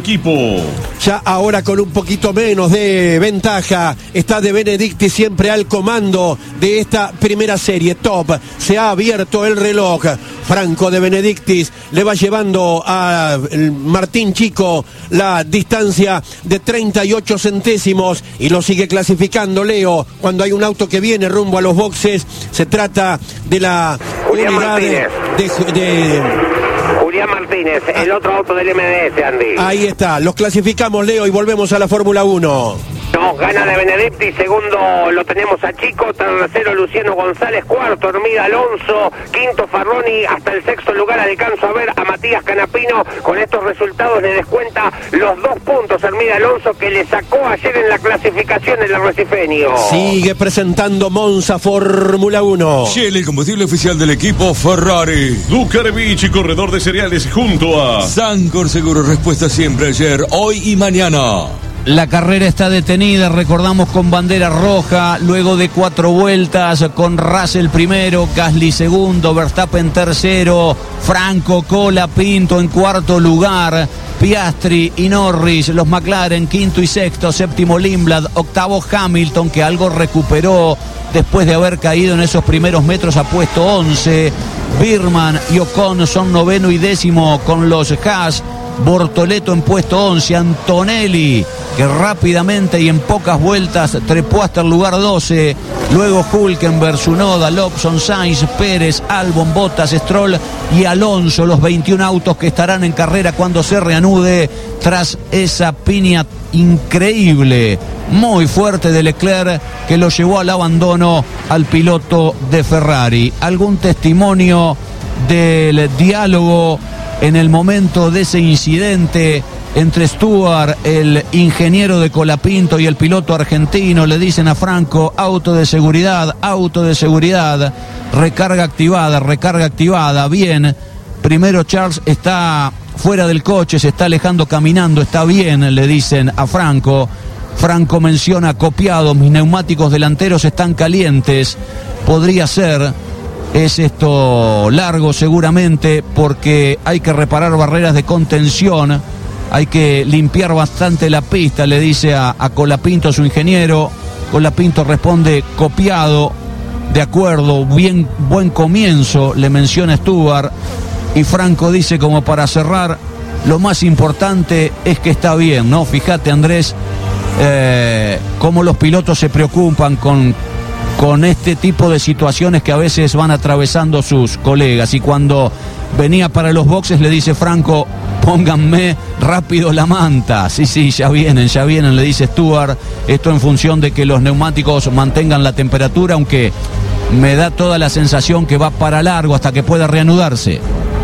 equipo. Ya ahora con un poquito menos de ventaja está De Benedictis siempre al comando de esta primera serie. Top, se ha abierto el reloj. Franco De Benedictis le va llevando a Martín Chico la distancia de 38 centésimos y lo sigue clasificando Leo. Cuando hay un auto que viene rumbo a los boxes, se trata de la Julián unidad Julián Martínez, el otro auto del MDS, Andy. Ahí está, los clasificamos, Leo, y volvemos a la Fórmula 1. No, gana De Benedictis, segundo lo tenemos a Chico, tercero Luciano González, cuarto Hermida Alonso, quinto Farroni, hasta el sexto lugar alcanzo a ver a Matías Canapino. Con estos resultados le descuenta los 2 puntos Hermida Alonso que le sacó ayer en la clasificación el arrecifeño. Sigue presentando Monza Fórmula 1. Shell, el combustible oficial del equipo Ferrari. Ducarevich, corredor de cereales junto a Sancor Seguro, respuesta siempre ayer, hoy y mañana. La carrera está detenida, recordamos, con bandera roja, luego de 4 vueltas, con Russell primero, Gasly segundo, Verstappen tercero, Franco, Cola, Pinto en cuarto lugar, Piastri y Norris, los McLaren quinto y sexto, séptimo Lindblad, octavo Hamilton, que algo recuperó después de haber caído en esos primeros metros a puesto 11, Birman y Ocon son noveno y décimo con los Haas, Bortoleto en puesto 11, Antonelli, que rápidamente y en pocas vueltas trepó hasta el lugar 12, luego Hülkenberg, Tsunoda, Lobson, Sainz, Pérez, Albon, Bottas, Stroll y Alonso, los 21 autos que estarán en carrera cuando se reanude tras esa piña increíble, muy fuerte de Leclerc, que lo llevó al abandono al piloto de Ferrari. ¿Algún testimonio del diálogo en el momento de ese incidente entre Stewart, el ingeniero de Colapinto, y el piloto argentino? Le dicen a Franco: auto de seguridad, recarga activada, bien. Primero Charles está fuera del coche, se está alejando caminando, está bien, le dicen a Franco. Franco menciona: copiado, mis neumáticos delanteros están calientes. Podría ser. Es esto largo seguramente porque hay que reparar barreras de contención, hay que limpiar bastante la pista, le dice a Colapinto su ingeniero. Colapinto responde: copiado, de acuerdo, bien, buen comienzo, le menciona Stewart. Y Franco dice, como para cerrar: lo más importante es que está bien, ¿no? Fíjate, Andrés, cómo los pilotos se preocupan con este tipo de situaciones que a veces van atravesando sus colegas. Y cuando venía para los boxes le dice Franco: pónganme rápido la manta. Sí, ya vienen, le dice Stewart. Esto en función de que los neumáticos mantengan la temperatura, aunque me da toda la sensación que va para largo hasta que pueda reanudarse.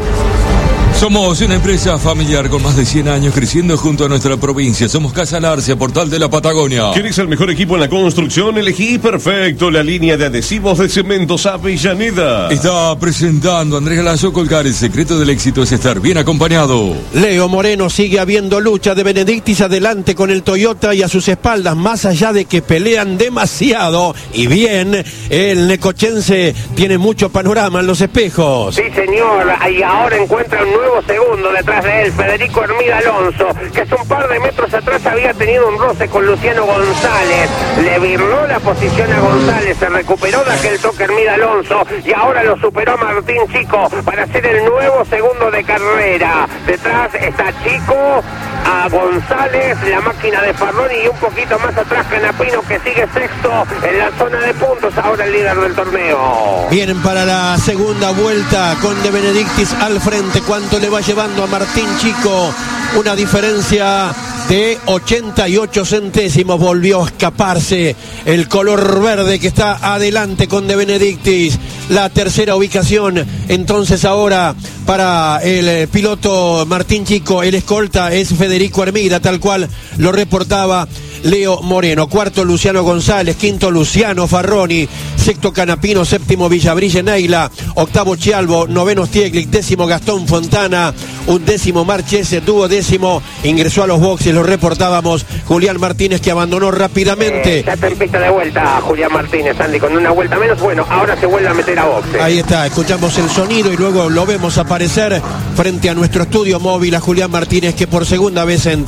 Somos una empresa familiar con más de 100 años creciendo junto a nuestra provincia. Somos Casa Larcia, portal de la Patagonia. ¿Quieres el mejor equipo en la construcción? Elegí perfecto la línea de adhesivos de Cementos Avellaneda. Está presentando Andrés Galayo Colgar. El secreto del éxito es estar bien acompañado. Leo Moreno, sigue habiendo lucha. De Benedictis adelante con el Toyota y a sus espaldas, más allá de que pelean demasiado y bien, el necochense tiene mucho panorama en los espejos. Sí, señor, y ahora encuentra un nuevo segundo detrás de él, Federico Hermida Alonso, que hace un par de metros atrás había tenido un roce con Luciano González. Le virló la posición a González, se recuperó de aquel toque Hermida Alonso y ahora lo superó Martín Chico para ser el nuevo segundo de carrera. Detrás está Chico, a González, la máquina de Farroni, y un poquito más atrás Canapino, que sigue sexto en la zona de puntos, ahora el líder del torneo. Vienen para la segunda vuelta con De Benedictis al frente. ¿Cuánto le va llevando a Martín Chico? Una diferencia de 88 centésimos. Volvió a escaparse el color verde que está adelante con De Benedictis. La tercera ubicación entonces ahora para el piloto Martín Chico. El escolta es Federico Hermida, tal cual lo reportaba Leo Moreno. Cuarto Luciano González, quinto Luciano Farroni, sexto Canapino, séptimo Villabrille Neila, octavo Chialvo, noveno Stieglic, décimo Gastón Fontana, undécimo Marchese, duodécimo ingresó a los boxes, lo reportábamos Julián Martínez, que abandonó rápidamente. Ya está en pista de vuelta Julián Martínez, Andy, con una vuelta menos. Bueno, ahora se vuelve a meter a boxes. Ahí está, escuchamos el sonido y luego lo vemos aparecer frente a nuestro estudio móvil a Julián Martínez, que por segunda vez entra.